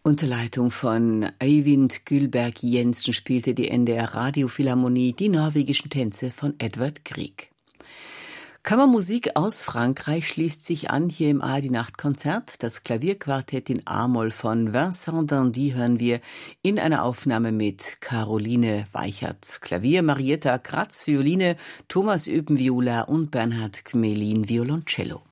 Unter Leitung von Eivind Gylberg Jensen spielte die NDR Radiophilharmonie die norwegischen Tänze von Edvard Grieg. Kammermusik aus Frankreich schließt sich an hier im ARD-Nachtkonzert. Das Klavierquartett in A-Moll von Vincent d'Indy hören wir in einer Aufnahme mit Caroline Weichert Klavier, Marietta Kratz Violine, Thomas Öpen Viola und Bernhard Gmelin Violoncello.